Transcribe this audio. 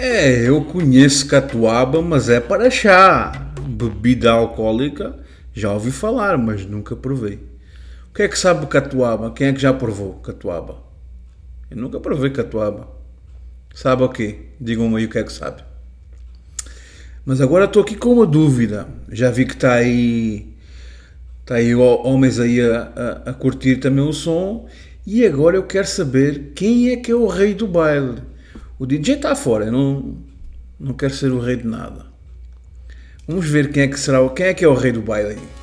Eu conheço catuaba, mas é para chá. Bebida alcoólica, já ouvi falar, mas nunca provei. O que é que sabe catuaba? Quem é que já provou catuaba? Eu nunca provei catuaba. Sabe o quê? Digam-me aí o que é que sabe. Mas agora estou aqui com uma dúvida. Já vi que está aí homens aí a curtir também o som. E agora eu quero saber quem é que é o rei do baile. O DJ está fora, eu não quero ser o rei de nada. Vamos ver quem é que será, quem é que é o rei do baile aí.